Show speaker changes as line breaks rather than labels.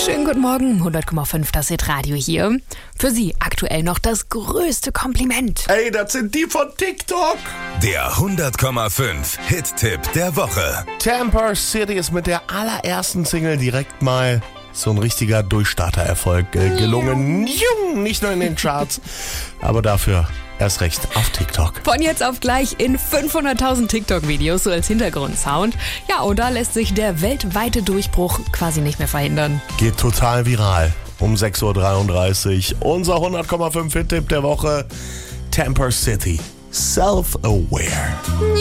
Schönen guten Morgen, 100,5, das Hit-Radio hier. Für Sie aktuell noch das größte Kompliment.
Ey, das sind die von TikTok.
Der 100,5 Hit-Tipp der Woche.
Tampa City ist mit der allerersten Single direkt mal so ein richtiger Durchstarter-Erfolg gelungen. Nicht nur in den Charts, aber dafür erst recht auf TikTok.
Von jetzt auf gleich in 500.000 TikTok-Videos so als Hintergrundsound. Ja, und da lässt sich der weltweite Durchbruch quasi nicht mehr verhindern.
Geht total viral. Um 6.33 Uhr. Unser 100,5 Hit-Tipp der Woche. Tampa City. Self-aware.